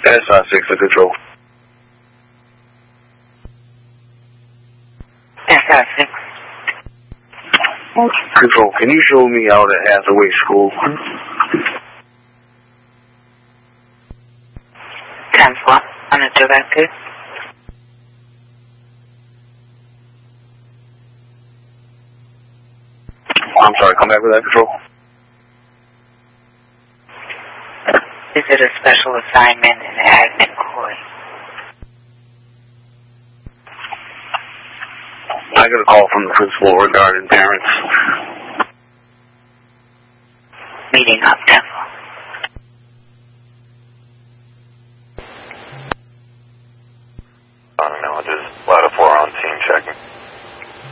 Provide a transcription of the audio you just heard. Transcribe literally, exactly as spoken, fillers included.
S I six to control. S I six. Control, can you show me out at Hathaway School? ten four, on the directive. I'm sorry, come back with that, Control. Is it a special assignment in admin court? I got a call from the principal regarding parents. Meeting up, ten